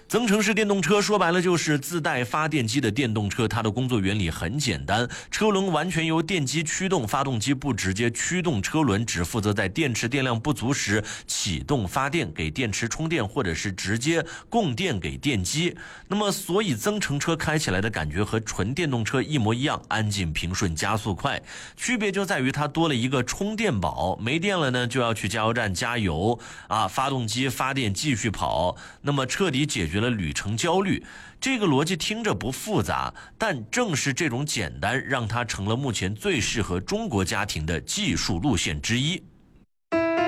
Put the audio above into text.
增程式电动车说白了就是自带发电机的电动车，它的工作原理很简单，车轮完全由电机驱动，发动机不直接驱动车轮，只负责在电池电量不足时启动发电，给电池充电，或者是直接供电给电机。那么所以增程车开起来的感觉和纯电动车一模一样，安静平顺，加速快。区别就在于它多了一个充电宝，没电了呢就要去加油站加油发动机发电继续跑，那么彻底解决了旅程焦虑。这个逻辑听着不复杂，但正是这种简单让它成了目前最适合中国家庭的技术路线之一。